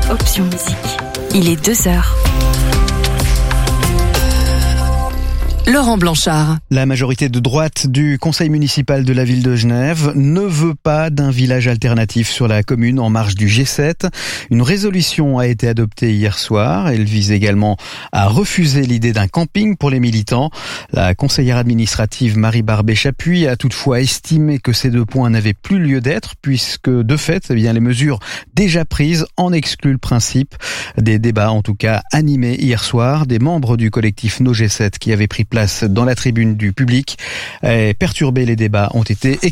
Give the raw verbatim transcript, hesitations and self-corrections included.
Option Musique. Il est deux heures. Laurent Blanchard. La majorité de droite du conseil municipal de la ville de Genève ne veut pas d'un village alternatif sur la commune en marge du G sept. Une résolution a été adoptée hier soir. Elle vise également à refuser l'idée d'un camping pour les militants. La conseillère administrative Marie Barbet-Chapuis a toutefois estimé que ces deux points n'avaient plus lieu d'être puisque, de fait, eh bien, les mesures déjà prises en excluent le principe. Des débats, en tout cas, animés hier soir. Des membres du collectif No G sept qui avaient pris place dans la tribune du public et perturbé les débats ont été